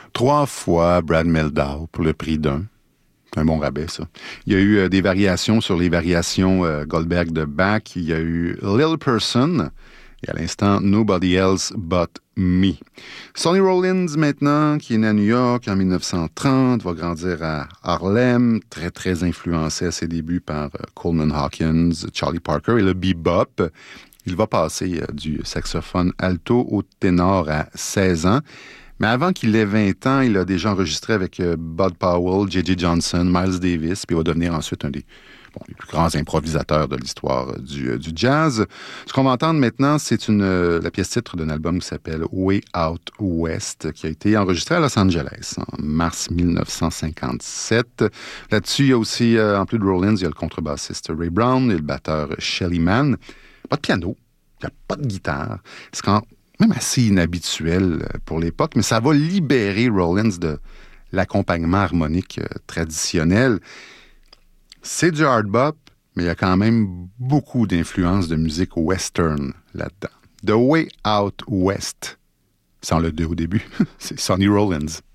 3 fois Brad Mehldau pour le prix d'un. C'est un bon rabais, ça. Il y a eu des variations sur les variations Goldberg de Bach. Il y a eu Little Person et à l'instant Nobody Else But Me. Sonny Rollins, maintenant, qui est né à New York en 1930, va grandir à Harlem, très, très influencé à ses débuts par Coleman Hawkins, Charlie Parker et le bebop. Il va passer du saxophone alto au ténor à 16 ans. Mais avant qu'il ait 20 ans, il a déjà enregistré avec Bud Powell, J.J. Johnson, Miles Davis, puis il va devenir ensuite un des les plus grands improvisateurs de l'histoire du jazz. Ce qu'on va entendre maintenant, c'est la pièce titre d'un album qui s'appelle Way Out West, qui a été enregistré à Los Angeles en mars 1957. Là-dessus, il y a aussi, en plus de Rollins, il y a le contrebassiste Ray Brown et le batteur Shelly Manne. Pas de piano, il n'y a pas de guitare. C'est quand même assez inhabituel pour l'époque, mais ça va libérer Rollins de l'accompagnement harmonique traditionnel. C'est du hard bop, mais il y a quand même beaucoup d'influences de musique western là-dedans. The Way Out West, sans le 2 au début, c'est Sonny Rollins.